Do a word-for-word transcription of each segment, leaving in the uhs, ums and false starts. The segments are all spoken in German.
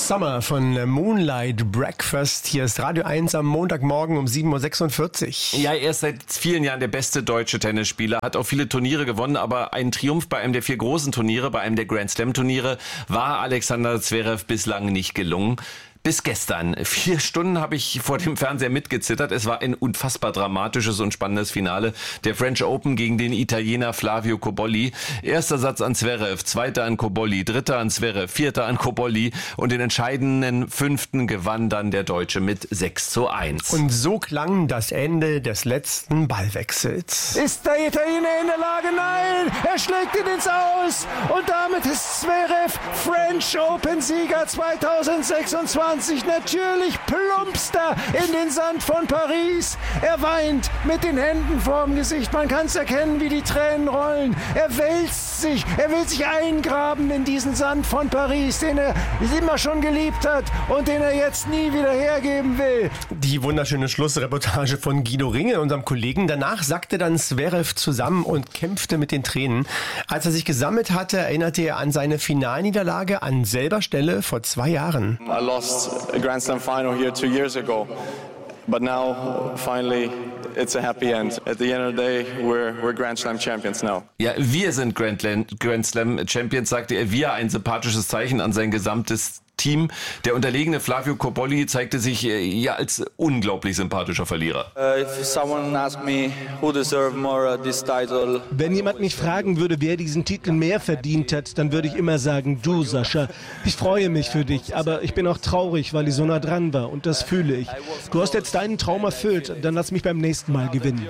Summer von Moonlight Breakfast. Hier ist Radio eins am Montagmorgen um sieben Uhr sechsundvierzig. Ja, er ist seit vielen Jahren der beste deutsche Tennisspieler, hat auch viele Turniere gewonnen, aber ein Triumph bei einem der vier großen Turniere, bei einem der Grand Slam Turniere, war Alexander Zverev bislang nicht gelungen. Bis gestern. Vier Stunden habe ich vor dem Fernseher mitgezittert. Es war ein unfassbar dramatisches und spannendes Finale. Der French Open gegen den Italiener Flavio Cobolli. Erster Satz an Zverev, zweiter an Cobolli, dritter an Zverev, vierter an Cobolli und den entscheidenden fünften gewann dann der Deutsche mit sechs zu eins. Und so klang das Ende des letzten Ballwechsels. Ist der Italiener in der Lage? Nein! Er schlägt ihn ins Aus! Und damit ist Zverev French Open-Sieger zweitausendsechsundzwanzig. Natürlich plumpst er in den Sand von Paris. Er weint mit den Händen vorm Gesicht. Man kann es erkennen, wie die Tränen rollen. Er wälzt sich. Er will sich eingraben in diesen Sand von Paris, den er immer schon geliebt hat und den er jetzt nie wieder hergeben will. Die wunderschöne Schlussreportage von Guido Ringe, unserem Kollegen. Danach sackte dann Zverev zusammen und kämpfte mit den Tränen. Als er sich gesammelt hatte, erinnerte er an seine Finalniederlage an selber Stelle vor zwei Jahren. I lost a Grand Slam final here two years ago, but now finally it's a happy end. At the end of the day, we're we're Grand Slam champions now. Ja, wir sind Grand, Grand Slam Champions, sagte er. Wir, ein sympathisches Zeichen an sein gesamtes Team. Der unterlegene Flavio Cobolli zeigte sich äh, ja als unglaublich sympathischer Verlierer. Uh, if someone asked me who deserved more uh, this title. Wenn jemand mich fragen würde, wer diesen Titel mehr verdient hat, dann würde ich immer sagen, du, Sascha. Ich freue mich für dich, aber ich bin auch traurig, weil ich so nah dran war und das fühle ich. Du hast jetzt deinen Traum erfüllt, dann lass mich beim nächsten Mal gewinnen.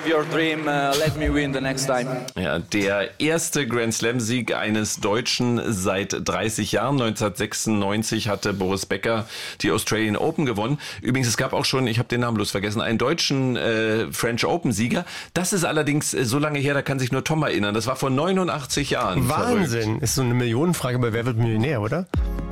Ja, der erste Grand Slam Sieg eines Deutschen seit dreißig Jahren. neunzehnhundertsechsundneunzig hatte Boris Becker die Australian Open gewonnen. Übrigens, es gab auch schon, ich habe den Namen bloß vergessen, einen deutschen äh, French Open Sieger. Das ist allerdings äh, so lange her, da kann sich nur Tom erinnern. Das war vor neunundachtzig Jahren. Wahnsinn. Verrückt. Ist so eine Millionenfrage bei Wer wird Millionär, oder?